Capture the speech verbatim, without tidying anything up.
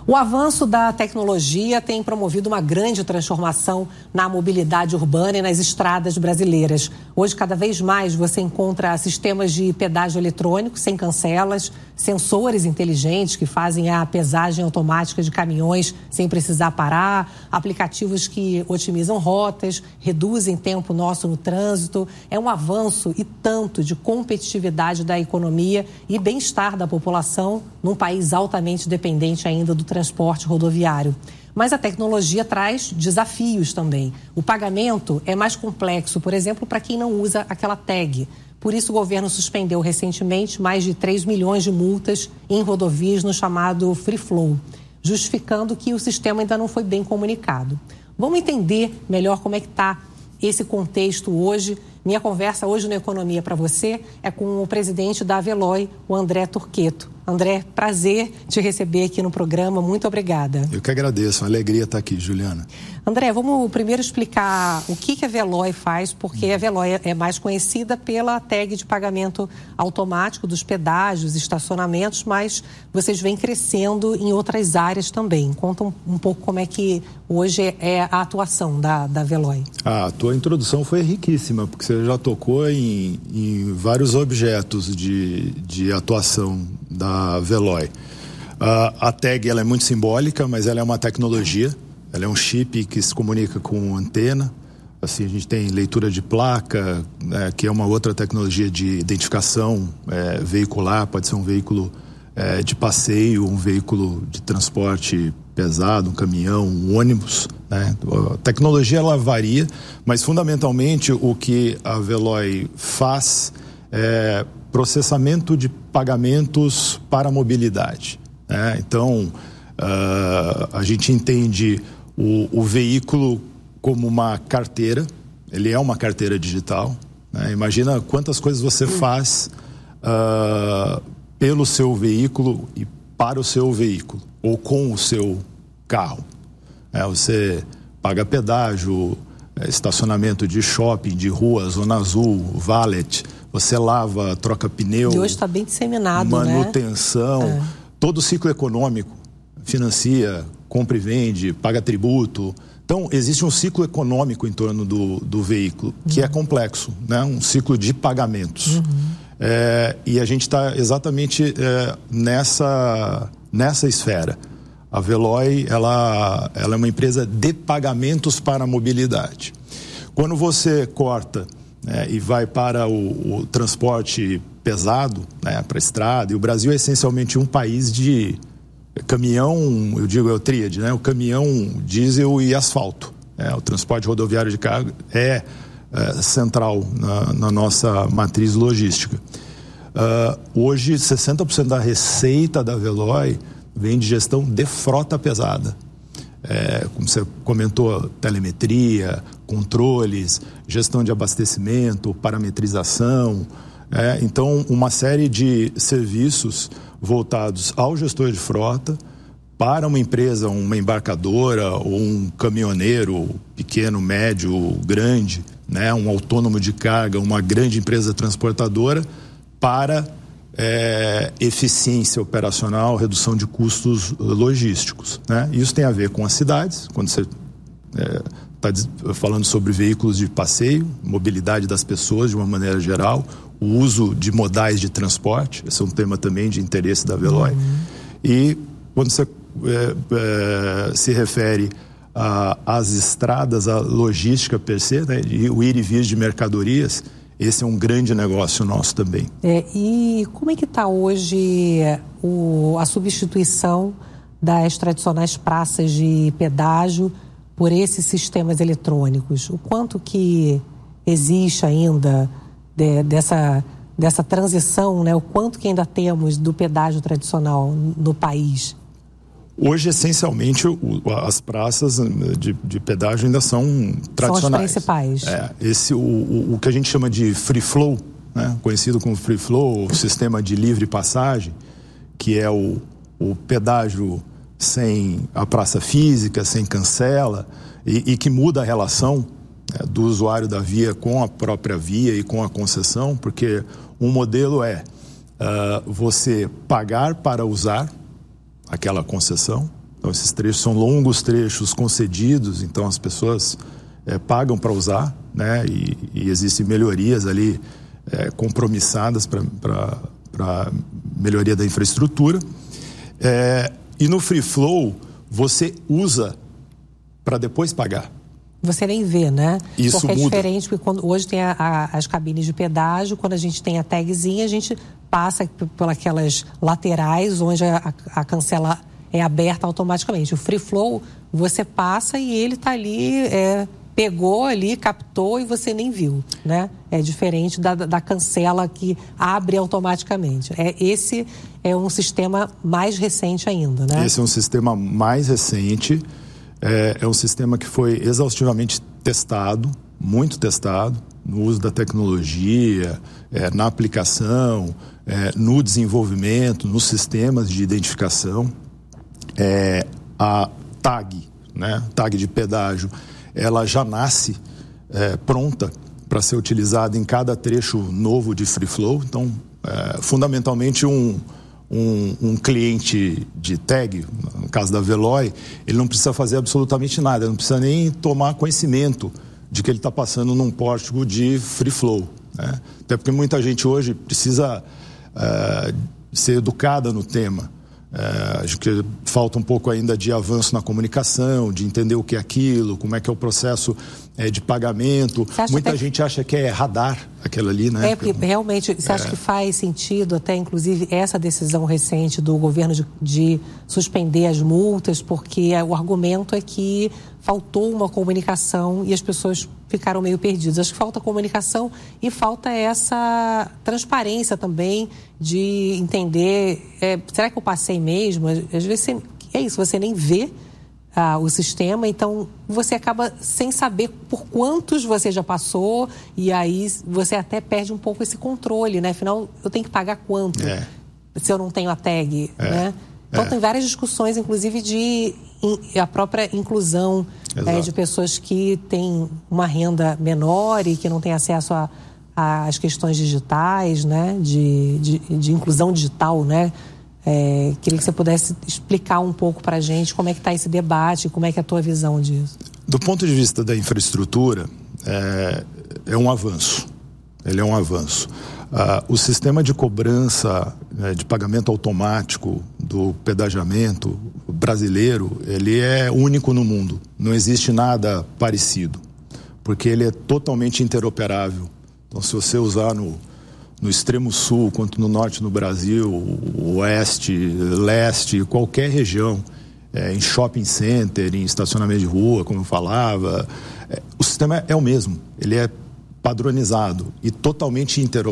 O avanço da tecnologia tem promovido uma grande transformação na mobilidade urbana e nas estradas brasileiras. Hoje, cada vez mais, você encontra sistemas de pedágio eletrônico, sem cancelas, sensores inteligentes que fazem a pesagem automática de caminhões sem precisar parar, aplicativos que otimizam rotas, reduzem tempo nosso no trânsito. É um avanço e tanto de competitividade da economia e bem-estar da população num país altamente dependente ainda do transporte rodoviário. Mas a tecnologia traz desafios também. O pagamento é mais complexo, por exemplo, para quem não usa aquela tag. Por isso, o governo suspendeu recentemente mais de três milhões de multas em rodovias no chamado Free Flow, justificando que o sistema ainda não foi bem comunicado. Vamos entender melhor como é que está esse contexto hoje. Minha conversa hoje no Economia para você é com o presidente da Veloy, o André Turqueto. André, prazer te receber aqui no programa. Muito obrigada. Eu que agradeço. Uma alegria estar aqui, Juliana. André, vamos primeiro explicar o que, que a Veloy faz, porque a Veloy é mais conhecida pela tag de pagamento automático dos pedágios, estacionamentos, mas vocês vêm crescendo em outras áreas também. Conta um, um pouco como é que hoje é a atuação da, da Veloy. A tua introdução foi riquíssima, porque você já tocou em, em vários objetos de, de atuação da Veloy. Uh, a tag ela é muito simbólica, mas ela é uma tecnologia. Ela é um chip que se comunica com antena. Assim, a gente tem leitura de placa, né, que é uma outra tecnologia de identificação é, veicular. Pode ser um veículo é, de passeio, um veículo de transporte pesado, um caminhão, um ônibus, né? A tecnologia ela varia, mas fundamentalmente o que a Veloy faz é processamento de pagamentos para a mobilidade, né? Então, uh, a gente entende o, o veículo como uma carteira. Ele é uma carteira digital, né? Imagina quantas coisas você faz uh, pelo seu veículo e para o seu veículo, ou com o seu carro. É, você paga pedágio, é, estacionamento de shopping, de rua, zona azul, valet, você lava, troca pneu. E hoje está bem disseminado, manutenção, né? É. Todo o ciclo econômico, financia, compra e vende, paga tributo. Então, existe um ciclo econômico em torno do, do veículo, que uhum. é complexo, né? Um ciclo de pagamentos. Uhum. É, e a gente está exatamente é, nessa, nessa esfera. A Veloy, ela, ela é uma empresa de pagamentos para a mobilidade. Quando você corta, né, e vai para o, o transporte pesado, né, para a estrada, e o Brasil é essencialmente um país de caminhão, eu digo é o tríade, né, o caminhão, diesel e asfalto. É, o transporte rodoviário de carga é, é central na, na nossa matriz logística. Uh, hoje, sessenta por cento da receita da Veloy vem de gestão de frota pesada. É, como você comentou, telemetria, controles, gestão de abastecimento, parametrização. É, então, uma série de serviços voltados ao gestor de frota para uma empresa, uma embarcadora ou um caminhoneiro pequeno, médio, grande, né, um autônomo de carga, uma grande empresa transportadora, para é, eficiência operacional, redução de custos logísticos, né? Isso tem a ver com as cidades, quando você está é, falando sobre veículos de passeio, mobilidade das pessoas de uma maneira geral, o uso de modais de transporte, esse é um tema também de interesse da Veloy. Uhum. E quando você é, é, se refere às estradas, à logística per se, né, e o ir e vir de mercadorias, esse é um grande negócio nosso também. É, e como é que está hoje o, a substituição das tradicionais praças de pedágio por esses sistemas eletrônicos? O quanto que existe ainda de, dessa, dessa transição, né? O quanto que ainda temos do pedágio tradicional no país? Hoje, essencialmente, o, as praças de, de pedágio ainda são tradicionais. São as principais. É, esse, o, o, o que a gente chama de free flow, né? Conhecido como free flow, o sistema de livre passagem, que é o, o pedágio sem a praça física, sem cancela, e, e que muda a relação, né, do usuário da via com a própria via e com a concessão, porque um modelo é uh, você pagar para usar aquela concessão, Então, esses trechos são longos trechos concedidos, então as pessoas é, pagam para usar, né? E, e existem melhorias ali é, compromissadas para a melhoria da infraestrutura. É, e no Free Flow, você usa para depois pagar. Você nem vê, né? Isso porque muda. É diferente, porque quando, hoje tem a, a, as cabines de pedágio, quando a gente tem a tagzinha, a gente passa pelas laterais, onde a, a cancela é aberta automaticamente. O Free Flow, você passa e ele está ali, é, pegou ali, captou e você nem viu, né? É diferente da, da cancela que abre automaticamente. É, esse é um sistema mais recente ainda, né? Esse é um sistema mais recente. É, é um sistema que foi exaustivamente testado, muito testado, no uso da tecnologia, é, na aplicação, é, no desenvolvimento, nos sistemas de identificação. É, a tag, né, tag de pedágio, ela já nasce é, pronta para ser utilizada em cada trecho novo de Free Flow. Então, é, fundamentalmente, um, um, um cliente de tag, no caso da Veloy, ele não precisa fazer absolutamente nada, ele não precisa nem tomar conhecimento de que ele está passando num pórtico de Free Flow, né? Até porque muita gente hoje precisa é, ser educada no tema. É, acho que falta um pouco ainda de avanço na comunicação, de entender o que é aquilo, como é que é o processo é, de pagamento. Muita gente que... acha que é radar aquilo ali, né? É, porque realmente, você é... acha que faz sentido até, inclusive, essa decisão recente do governo de, de suspender as multas, porque o argumento é que faltou uma comunicação e as pessoas ficaram meio perdidas. Acho que falta comunicação e falta essa transparência também de entender, é, será que eu passei mesmo? Às vezes você, é isso, você nem vê ah, o sistema, então você acaba sem saber por quantos você já passou e aí você até perde um pouco esse controle, né? Afinal, eu tenho que pagar quanto é. se eu não tenho a tag, é. né? Então, é. tem várias discussões, inclusive, de in, a própria inclusão é, de pessoas que têm uma renda menor e que não têm acesso a, a, às questões digitais, né? De, de, de inclusão digital, né? É, queria que você pudesse explicar um pouco para a gente como é que está esse debate, como é que é a tua visão disso. Do ponto de vista da infraestrutura, é, é um avanço. Ele é um avanço. Ah, o sistema de cobrança, né, de pagamento automático do pedagiamento brasileiro, ele é único no mundo. Não existe nada parecido, porque ele é totalmente interoperável. Então, se você usar no, no extremo sul, quanto no norte no Brasil, oeste, leste, qualquer região, é, em shopping center, em estacionamento de rua, como eu falava, é, o sistema é o mesmo. Ele é padronizado e totalmente interoperável.